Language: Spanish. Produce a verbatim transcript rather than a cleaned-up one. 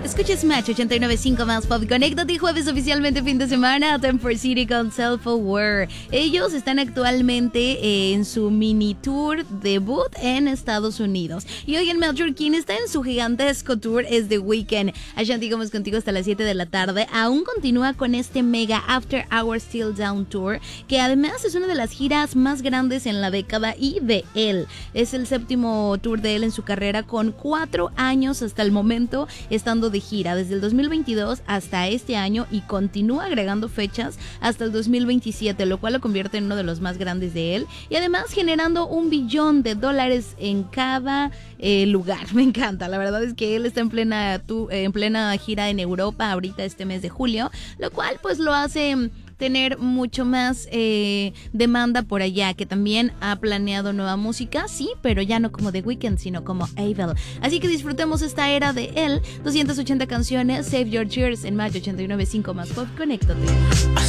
Escucha Smash ochenta y nueve punto cinco más Pop. Conéctate, jueves oficialmente fin de semana. Time for City con Self-Aware. Ellos están actualmente en su mini tour debut en Estados Unidos. Y hoy en Melbourne, quien está en su gigantesco tour es The Weeknd. Ashanti Gómez contigo hasta las siete de la tarde. Aún continúa con este mega After Hours Still Down Tour, que además es una de las giras más grandes en la década y de él. Es el séptimo tour de él en su carrera, con cuatro años hasta el momento estando de gira, desde el dos mil veintidós hasta este año, y continúa agregando fechas hasta el dos mil veintisiete, lo cual lo convierte en uno de los más grandes de él, y además generando un billón de dólares en cada eh, lugar. Me encanta, la verdad es que él está en plena, tu, eh, en plena gira en Europa ahorita este mes de julio, lo cual pues lo hace tener mucho más eh, demanda por allá, que también ha planeado nueva música, sí, pero ya no como The Weeknd, sino como Abel. Así que disfrutemos esta era de él. doscientas ochenta canciones, Save Your Tears en Match ochenta y nueve punto cinco más Pop. Conéctate.